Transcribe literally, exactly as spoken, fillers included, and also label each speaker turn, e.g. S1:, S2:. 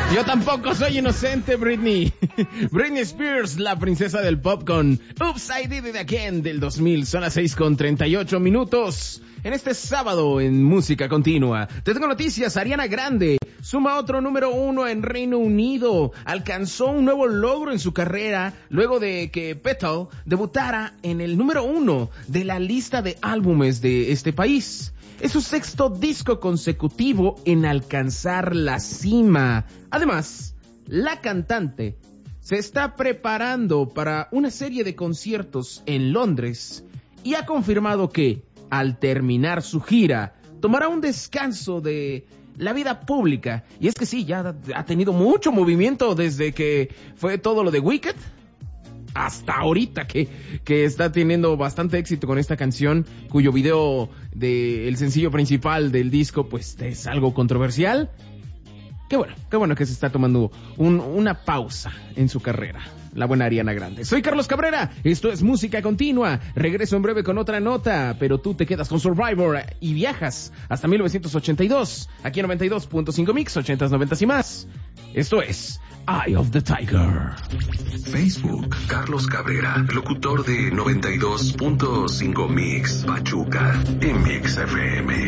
S1: Yo tampoco soy inocente, Britney. Britney Spears, la princesa del pop con Oops, I Did It Again del dos mil. Son las seis con treinta y ocho minutos. En este sábado en Música Continua, te tengo noticias. Ariana Grande suma otro número uno en Reino Unido. Alcanzó un nuevo logro en su carrera luego de que Petal debutara en el número uno de la lista de álbumes de este país. Es su sexto disco consecutivo en alcanzar la cima. Además, la cantante se está preparando para una serie de conciertos en Londres y ha confirmado que, al terminar su gira, tomará un descanso de la vida pública. Y es que sí, ya ha tenido mucho movimiento desde que fue todo lo de Wicked hasta ahorita que, que está teniendo bastante éxito con esta canción, cuyo video del sencillo principal del disco pues es algo controversial. Qué bueno, qué bueno que se está tomando un, una pausa en su carrera, la buena Ariana Grande. Soy Carlos Cabrera, esto es Música Continua. Regreso en breve con otra nota, pero tú te quedas con Survivor y viajas hasta mil novecientos ochenta y dos, aquí en noventa y dos punto cinco Mix, ochentas, noventas y más. Esto es Eye of the Tiger.
S2: Facebook, Carlos Cabrera, locutor de noventa y dos punto cinco Mix, Pachuca, en Mix F M.